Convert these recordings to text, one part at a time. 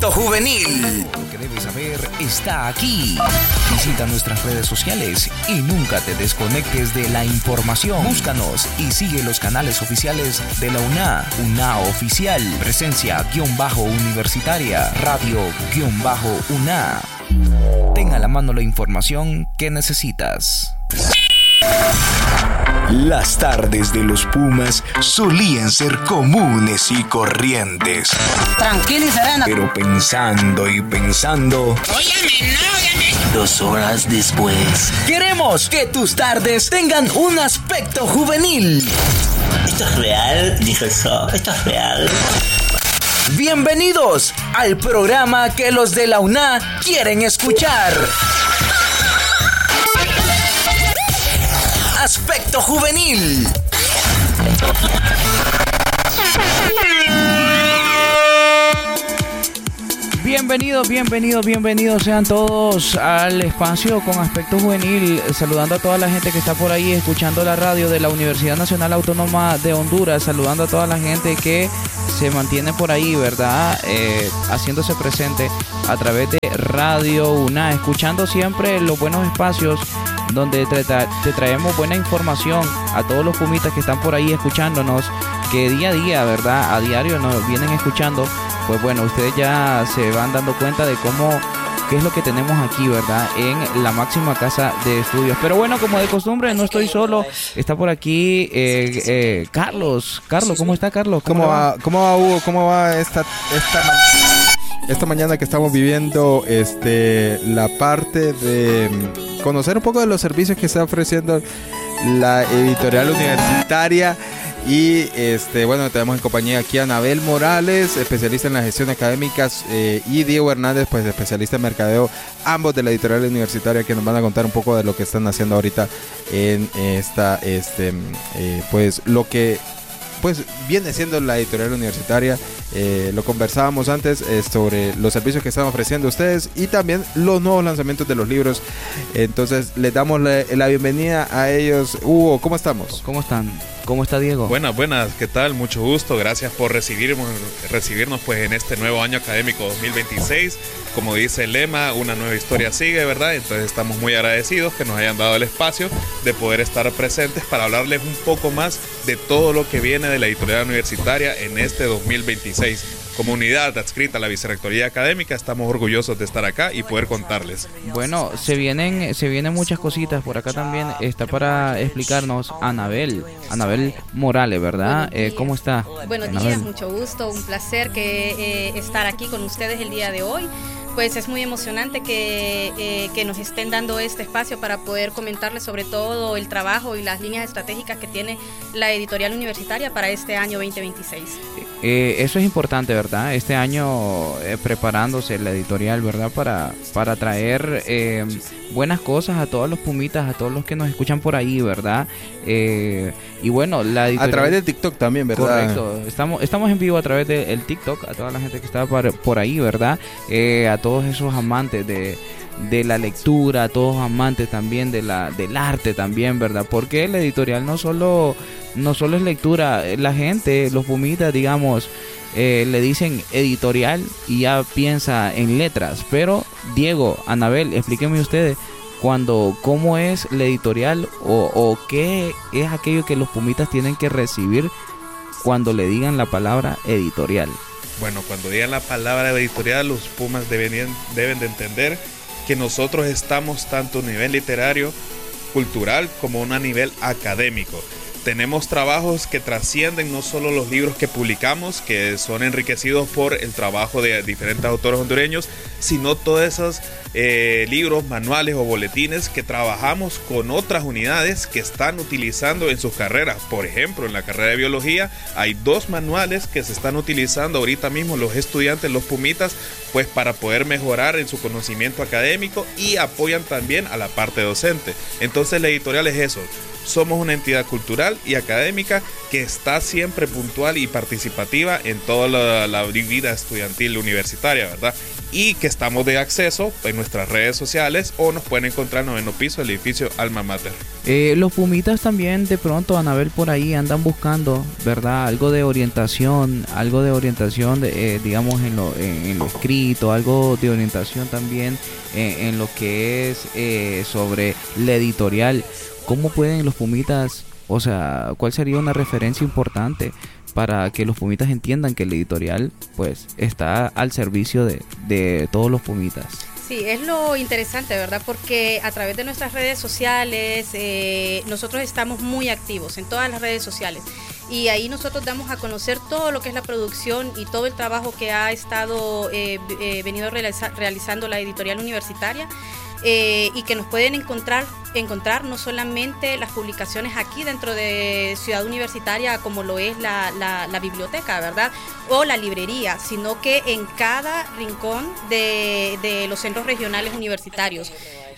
Aspecto Juvenil. Lo que debes saber está aquí. Visita nuestras redes sociales y nunca te desconectes de la información. Búscanos y sigue los canales oficiales de la UNA. UNA Oficial, Presencia-Universitaria, Radio-UNA. Ten a la mano la información que necesitas. Las tardes de los Pumas solían ser comunes y corrientes. Tranquilo, Serena. Pero pensando y pensando... Óyame, no, óyame. 2 horas después... Queremos que tus tardes tengan un aspecto juvenil. ¿Esto es real? Dijo eso. ¿Esto es real? Bienvenidos al programa que los de la UNA quieren escuchar. Aspecto Juvenil. Bienvenidos sean todos al espacio con Aspecto Juvenil, saludando a toda la gente que está por ahí escuchando la radio de la Universidad Nacional Autónoma de Honduras, saludando a toda la gente que se mantiene por ahí, ¿verdad? Haciéndose presente a través de Radio UNA, escuchando siempre los buenos espacios donde te traemos buena información a todos los pumitas que están por ahí escuchándonos, que día a día, ¿verdad? A diario nos vienen escuchando. Pues bueno, ustedes ya se van dando cuenta de qué es lo que tenemos aquí, ¿verdad? En la máxima casa de estudios. Pero bueno, como de costumbre, no estoy solo. Está por aquí Carlos. Carlos, ¿cómo está, Carlos? ¿Cómo va, Hugo? ¿Cómo va esta mañana que estamos viviendo la parte de conocer un poco de los servicios que está ofreciendo la editorial universitaria? Y bueno, tenemos en compañía aquí a Anabel Morales, especialista en la gestión académica, y Diego Hernández, pues especialista en mercadeo, ambos de la editorial universitaria, que nos van a contar un poco de lo que están haciendo ahorita en esta pues lo que pues viene siendo la editorial universitaria. Lo conversábamos antes sobre los servicios que están ofreciendo ustedes y también los nuevos lanzamientos de los libros. Entonces les damos la bienvenida a ellos. Hugo, ¿cómo estamos? ¿Cómo están? ¿Cómo está Diego? Buenas, ¿qué tal? Mucho gusto, gracias por recibirnos pues en este nuevo año académico 2026. Como dice el lema, una nueva historia sigue, ¿verdad? Entonces estamos muy agradecidos que nos hayan dado el espacio de poder estar presentes para hablarles un poco más de todo lo que viene de la editorial universitaria en este 2026. Como unidad adscrita a la Vicerrectoría Académica, estamos orgullosos de estar acá y poder contarles. Bueno, se vienen muchas cositas. Por acá también está para explicarnos Anabel Morales, ¿verdad? ¿Cómo está? Buenos días, mucho gusto, un placer estar aquí con ustedes el día de hoy. Pues es muy emocionante que nos estén dando este espacio para poder comentarles sobre todo el trabajo y las líneas estratégicas que tiene la editorial universitaria para este año 2026. Eso es importante, ¿verdad? Este año preparándose la editorial, ¿verdad? Para traer buenas cosas a todos los pumitas, a todos los que nos escuchan por ahí, ¿verdad? Y bueno, la editorial... A través de TikTok también, ¿verdad? Correcto. Estamos en vivo a través del TikTok, a toda la gente que está por ahí, ¿verdad? A todos esos amantes de la lectura, a todos amantes también del arte también, ¿verdad? Porque la editorial no solo es lectura, la gente, los pumitas, digamos, le dicen editorial y ya piensa en letras. Pero Diego, Anabel, explíquenme ustedes cómo es la editorial o qué es aquello que los pumitas tienen que recibir cuando le digan la palabra editorial. Bueno, cuando digan la palabra editorial, los Pumas deben de entender que nosotros estamos tanto a nivel literario, cultural, como a nivel académico. Tenemos trabajos que trascienden no solo los libros que publicamos, que son enriquecidos por el trabajo de diferentes autores hondureños, sino todos esos libros, manuales o boletines que trabajamos con otras unidades que están utilizando en sus carreras. Por ejemplo, en la carrera de biología hay 2 manuales que se están utilizando ahorita mismo los estudiantes, los pumitas, pues para poder mejorar en su conocimiento académico, y apoyan también a la parte docente. Entonces la editorial es eso. Somos una entidad cultural cultural y académica que está siempre puntual y participativa en toda la vida estudiantil universitaria, ¿verdad? Y que estamos de acceso en nuestras redes sociales o nos pueden encontrar en 9º piso del edificio Alma Mater. Los Pumitas también de pronto, Anabel, por ahí andan buscando, ¿verdad? Algo de orientación, digamos en lo escrito, algo de orientación también en lo que es sobre la editorial. ¿Cómo pueden los Pumitas, o sea, cuál sería una referencia importante para que los Pumitas entiendan que el editorial pues está al servicio de todos los Pumitas? Sí, es lo interesante, ¿verdad? Porque a través de nuestras redes sociales, nosotros estamos muy activos en todas las redes sociales. Y ahí nosotros damos a conocer todo lo que es la producción y todo el trabajo que ha estado venido realizando la editorial universitaria. Y que nos pueden encontrar no solamente las publicaciones aquí dentro de Ciudad Universitaria, como lo es la biblioteca, ¿verdad? O la librería, sino que en cada rincón de los centros regionales universitarios.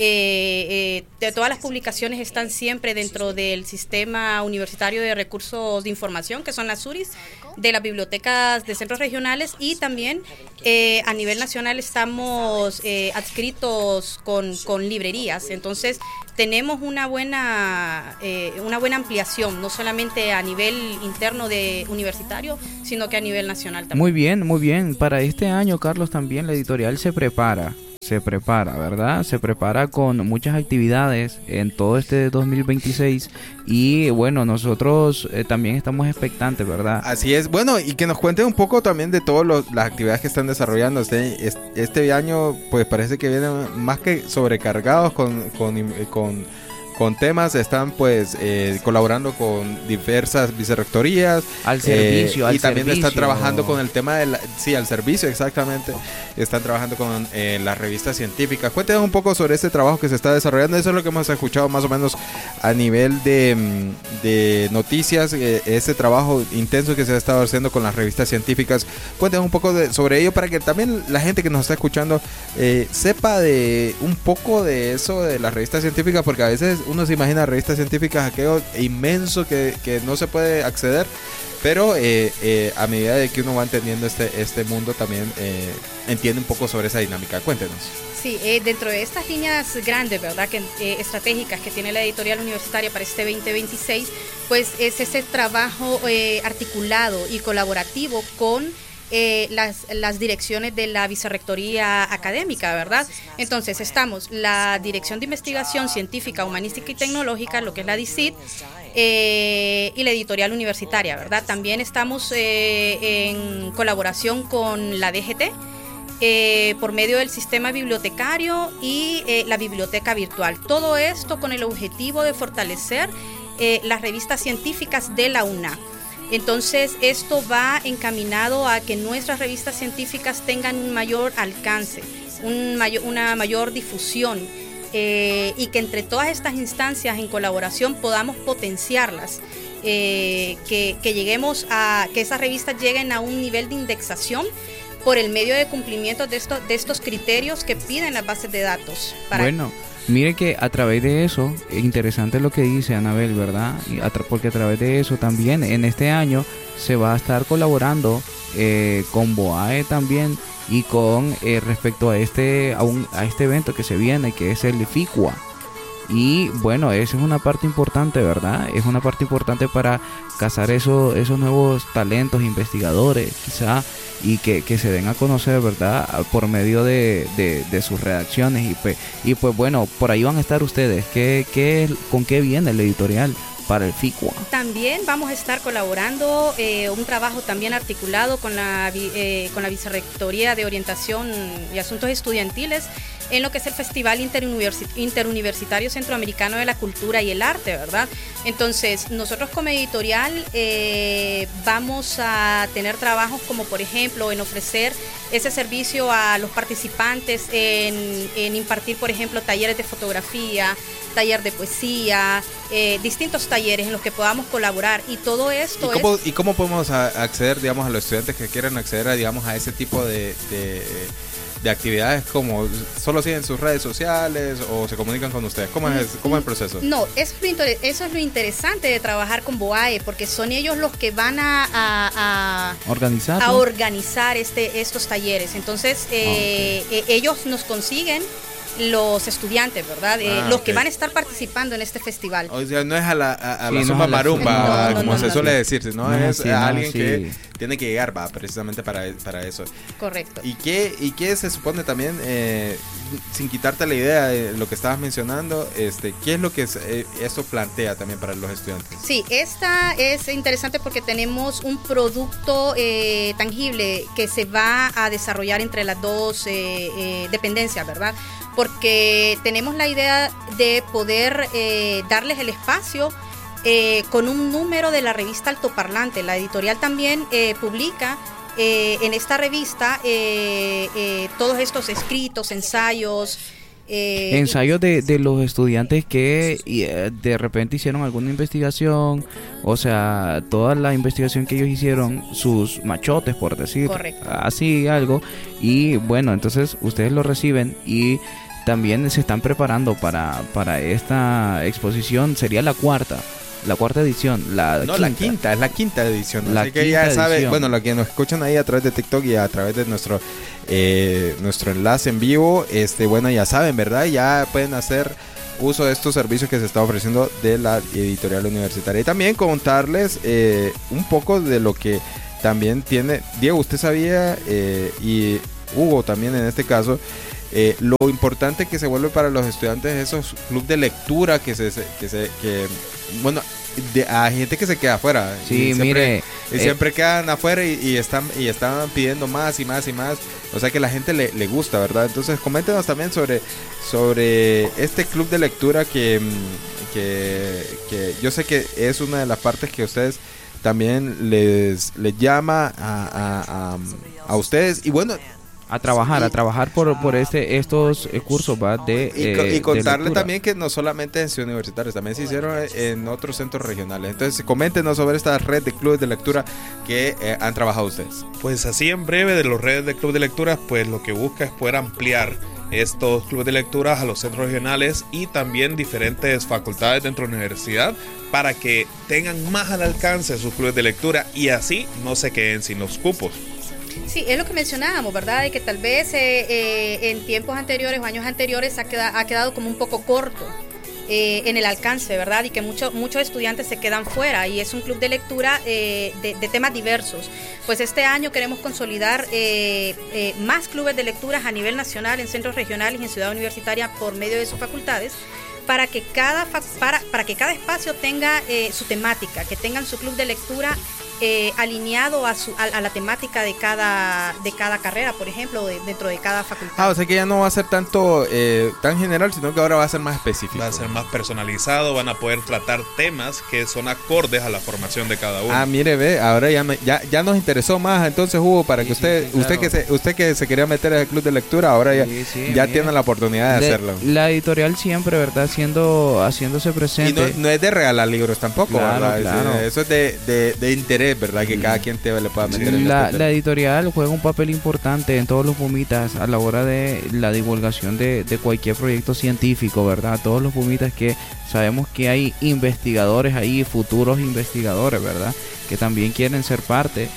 De todas las publicaciones están siempre dentro del Sistema Universitario de Recursos de Información, que son las SURIs, de las bibliotecas de centros regionales, y también a nivel nacional estamos adscritos con librerías. Entonces tenemos una buena ampliación, no solamente a nivel interno de universitario, sino que a nivel nacional también. Muy bien, muy bien. Para este año, Carlos, también la editorial se prepara, ¿verdad? Se prepara con muchas actividades en todo este 2026 y bueno, nosotros también estamos expectantes, ¿verdad? Así es. Bueno, y que nos cuenten un poco también de todas las actividades que están desarrollando. Este año pues parece que vienen más que sobrecargados con temas. Están pues colaborando con diversas vicerrectorías al servicio, y también están trabajando con el tema al servicio, exactamente. Están trabajando con las revistas científicas. Cuéntenos un poco sobre este trabajo que se está desarrollando. Eso es lo que hemos escuchado más o menos a nivel de noticias, ese trabajo intenso que se ha estado haciendo con las revistas científicas. Cuéntenos un poco sobre ello para que también la gente que nos está escuchando sepa de un poco de eso de las revistas científicas, porque a veces uno se imagina revistas científicas aquello inmenso que no se puede acceder, pero a medida de que uno va entendiendo este mundo también entiende un poco sobre esa dinámica. Cuéntenos. Sí, dentro de estas líneas grandes, ¿verdad?, que estratégicas que tiene la editorial universitaria para este 2026, pues es ese trabajo articulado y colaborativo con las direcciones de la vicerrectoría académica, ¿verdad? Entonces estamos la Dirección de Investigación Científica, Humanística y Tecnológica, lo que es la DICIT, y la editorial universitaria, ¿verdad? También estamos en colaboración con la DGT, por medio del sistema bibliotecario y la biblioteca virtual. Todo esto con el objetivo de fortalecer las revistas científicas de la UNA. Entonces esto va encaminado a que nuestras revistas científicas tengan un mayor alcance, una mayor difusión, y que entre todas estas instancias en colaboración podamos potenciarlas, que lleguemos a que esas revistas lleguen a un nivel de indexación por el medio de cumplimiento de estos criterios que piden las bases de datos. Bueno, mire que a través de eso, interesante lo que dice Anabel, ¿verdad? Porque a través de eso también en este año se va a estar colaborando con BOAE también y con respecto a este evento que se viene, que es el FICUA. Y bueno, esa es una parte importante, ¿verdad? Es una parte importante para cazar esos nuevos talentos investigadores, quizá, y que se den a conocer, ¿verdad? Por medio de sus redacciones. Y pues bueno, por ahí van a estar ustedes. ¿Con qué viene el editorial para el FICUA? También vamos a estar colaborando, un trabajo también articulado con la Vicerrectoría de Orientación y Asuntos Estudiantiles, en lo que es el Festival Interuniversitario Centroamericano de la Cultura y el Arte, ¿verdad? Entonces, nosotros como editorial vamos a tener trabajos como, por ejemplo, en ofrecer ese servicio a los participantes en impartir, por ejemplo, talleres de fotografía, taller de poesía, distintos talleres en los que podamos colaborar, y todo esto ¿Y cómo podemos acceder, digamos, a los estudiantes que quieran acceder a, digamos, a ese tipo de actividades? Como solo solo siguen sus redes sociales o se comunican con ustedes? ¿Cómo es el proceso? No, eso es lo interesante de trabajar con BOAE, porque son ellos los que van a organizar estos talleres. Entonces, ellos nos consiguen los estudiantes, ¿verdad? Los que van a estar participando en este festival. O sea, no es a la zumba marumba, como se suele decir, sino es alguien que tiene que llegar, precisamente para eso. Correcto. ¿Y qué se supone también, sin quitarte la idea de lo que estabas mencionando, qué es lo que esto plantea también para los estudiantes? Sí, esta es interesante porque tenemos un producto tangible que se va a desarrollar entre las dos dependencias, ¿verdad? Porque tenemos la idea de poder darles el espacio con un número de la revista Altoparlante. La editorial también publica en esta revista todos estos escritos, ensayos. Ensayos de los estudiantes que de repente hicieron alguna investigación, o sea, toda la investigación que ellos hicieron, sus machotes, por decir. Correcto. Así algo, y bueno, entonces ustedes lo reciben y también se están preparando para esta exposición. Sería la cuarta edición. La quinta, es la quinta edición. Así que ya saben, bueno, los que nos escuchan ahí a través de TikTok y a través de nuestro enlace en vivo, bueno, ya saben, ¿verdad? Ya pueden hacer uso de estos servicios que se está ofreciendo de la editorial universitaria. Y también contarles un poco de lo que también tiene Diego. Usted sabía, y Hugo también en este caso, lo importante que se vuelve para los estudiantes esos clubes de lectura que bueno, a gente que se queda afuera. Sí, siempre quedan afuera y están pidiendo más y más y más. O sea que la gente le gusta, ¿verdad? Entonces coméntenos también sobre este club de lectura que yo sé que es una de las partes que ustedes también les llama a ustedes. Y bueno, a trabajar por estos cursos, ¿va? Y contarle también que no solamente en Ciudad Universitaria, también se hicieron en otros centros regionales. Entonces, coméntenos sobre esta red de clubes de lectura que han trabajado ustedes. Pues así en breve, de los redes de clubes de lectura, pues lo que busca es poder ampliar estos clubes de lectura a los centros regionales y también diferentes facultades dentro de la universidad, para que tengan más al alcance sus clubes de lectura y así no se queden sin los cupos. Sí, es lo que mencionábamos, ¿verdad? De que tal vez en tiempos anteriores o años anteriores ha quedado como un poco corto en el alcance, ¿verdad? Y que muchos estudiantes se quedan fuera, y es un club de lectura de temas diversos. Pues este año queremos consolidar más clubes de lecturas a nivel nacional, en centros regionales y en Ciudad Universitaria por medio de sus facultades, para que cada espacio tenga su temática, que tengan su club de lectura alineado a la temática de cada carrera, por ejemplo, dentro de cada facultad. O sea que ya no va a ser tan general, sino que ahora va a ser más específico. Va a ser más personalizado, van a poder tratar temas que son acordes a la formación de cada uno. Mire, ve, ahora ya nos interesó más, entonces Hugo, para que usted que se quería meter en el club de lectura, ahora ya tiene la oportunidad de hacerlo. La editorial siempre, ¿verdad? Haciéndose presente. Y no es de regalar libros tampoco, ¿verdad? Claro. Eso es de interés, ¿verdad? Que cada quien le pueda meter en la editorial juega un papel importante en todos los pumitas a la hora de la divulgación de cualquier proyecto científico, ¿verdad? Todos los pumitas que sabemos que hay investigadores ahí, futuros investigadores, ¿verdad? Que también quieren ser parte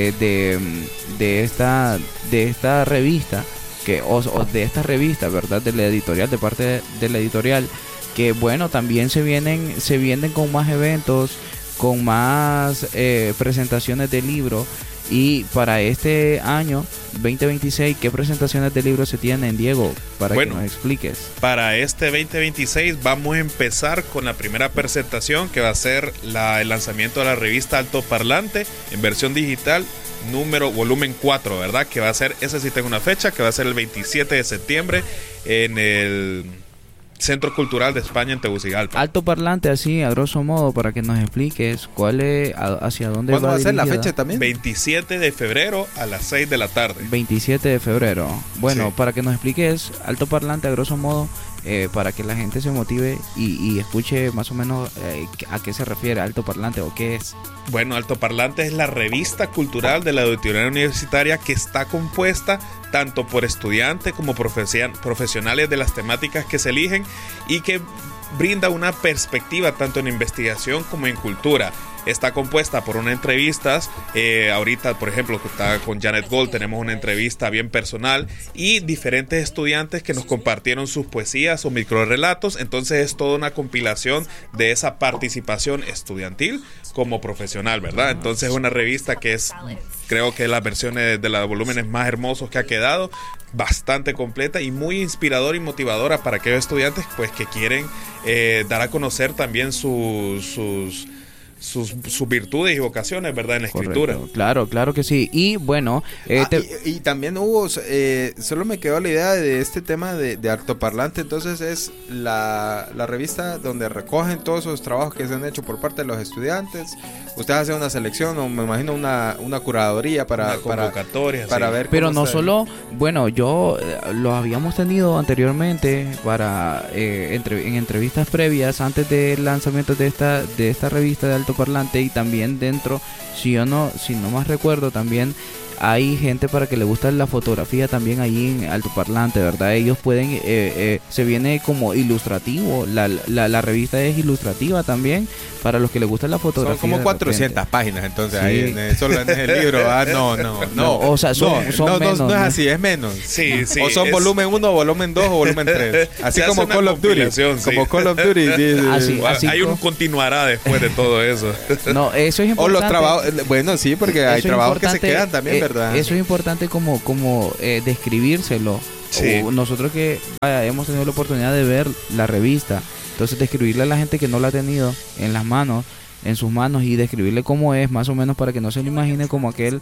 de esta revista, o de esta revista, ¿verdad? De la editorial, de parte de la editorial, que bueno, también se vienen con más eventos, con más presentaciones de libros. Y para este año 2026, ¿qué presentaciones de libros se tienen, Diego? Para que nos expliques. Para este 2026 vamos a empezar con la primera presentación, que va a ser el lanzamiento de la revista Altoparlante en versión digital, volumen 4, ¿verdad? Que va a ser, ese sí tengo una fecha, que va a ser el 27 de septiembre en el Centro Cultural de España en Tegucigalpa. Altoparlante, así a grosso modo, para que nos expliques hacia dónde va a ser la fecha también. 27 de febrero a las 6 de la tarde. 27 de febrero. Bueno, sí. Para que nos expliques, Altoparlante a grosso modo, para que la gente se motive y escuche más o menos a qué se refiere altoparlante o qué es. Bueno, Altoparlante es la revista cultural de la editorial universitaria que está compuesta tanto por estudiantes como profesionales de las temáticas que se eligen y que brinda una perspectiva tanto en investigación como en cultura. Está compuesta por unas entrevistas, ahorita por ejemplo que está con Janet Gold, tenemos una entrevista bien personal y diferentes estudiantes que nos compartieron sus poesías o microrelatos, entonces es toda una compilación de esa participación estudiantil como profesional, ¿verdad? Entonces es una revista que es, creo que es las versiones de los volúmenes más hermosos que ha quedado, bastante completa y muy inspiradora y motivadora para aquellos estudiantes pues que quieren dar a conocer también sus virtudes y vocaciones, ¿verdad? En la escritura. Claro que sí. Y bueno, y también hubo, solo me quedó la idea de este tema de altoparlante. Entonces es la revista donde recogen todos esos trabajos que se han hecho por parte de los estudiantes. Ustedes hacen una selección o me imagino una curaduría para convocatoria para sí. ver. Pero no solo, bueno, yo lo habíamos tenido anteriormente para en entrevistas previas antes del lanzamiento de esta revista de altoparlante, y también dentro, si no más recuerdo, también hay gente para que le gusta la fotografía también ahí en altoparlante, ¿verdad? Ellos pueden, se viene como ilustrativo, la revista es ilustrativa también, para los que les gusta la fotografía. Son como 400 páginas, entonces, sí. Ahí solo en el libro, no. O sea, son menos. No es así, es menos. Sí. O son volumen 1, volumen 2 o volumen 3. Así como Call of Duty. Sí. Como Call of Duty. Sí. Así hay un continuará después de todo eso. No, eso es importante. O los trabajos, bueno, sí, porque hay trabajos que se quedan también, ¿verdad? Eso es importante como describírselo. Sí. Nosotros que hemos tenido la oportunidad de ver la revista, entonces describirle a la gente que no la ha tenido en sus manos y describirle cómo es, más o menos, para que no se lo imagine como aquel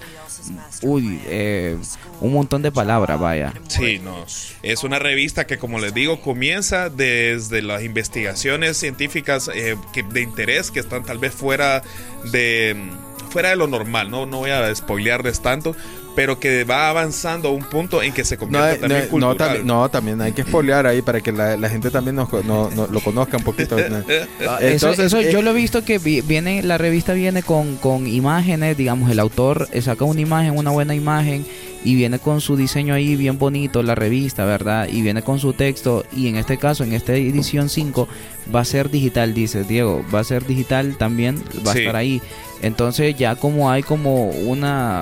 un montón de palabras, vaya. Sí, no. Es una revista que, como les digo, comienza desde las investigaciones científicas de interés que están tal vez fuera de lo normal, no voy a spoilearles tanto, pero que va avanzando a un punto en que se convierte también cultural. También hay que spoilear ahí para que la gente también lo conozca un poquito. Entonces, eso yo lo he visto que la revista viene con imágenes, digamos, el autor saca una imagen, una buena imagen, y viene con su diseño ahí bien bonito, la revista, ¿verdad? Y viene con su texto, y en este caso, en esta edición 5, va a ser digital, dice Diego, va a ser digital también, va a estar ahí. Entonces ya como hay como un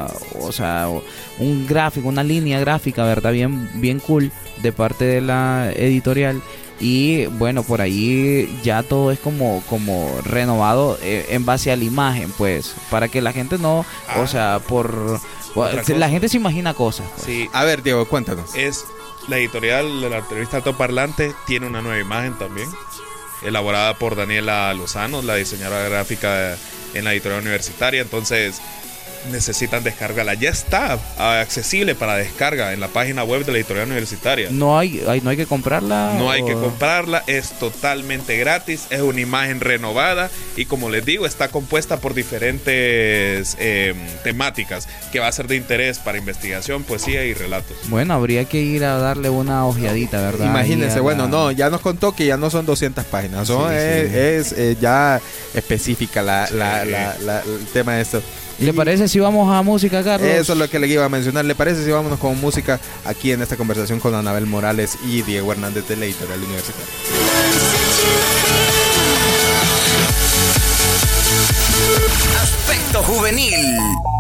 gráfico, una línea gráfica, ¿verdad? Bien cool de parte de la editorial. Y bueno, por ahí ya todo es como renovado en base a la imagen, pues, para que la gente no, la gente se imagina cosas. Pues. Sí. A ver, Diego, cuéntanos. Es la editorial de la revista Altoparlante, tiene una nueva imagen también, elaborada por Daniela Lozano, la diseñadora gráfica en la editorial universitaria. Entonces necesitan descargarla, ya está accesible para descarga en la página web de la editorial universitaria. No hay que comprarla. No hay que comprarla, es totalmente gratis, es una imagen renovada y, como les digo, está compuesta por diferentes temáticas que va a ser de interés para investigación, poesía y relatos. Bueno, habría que ir a darle una ojeadita, ¿verdad? Imagínense, ya nos contó que ya no son 200 páginas, es ya específica el tema de esto. ¿Le parece si vamos a música, Carlos? Eso es lo que le iba a mencionar. ¿Le parece si vámonos con música aquí en esta conversación con Anabel Morales y Diego Hernández de la editorial universitaria? Aspecto juvenil.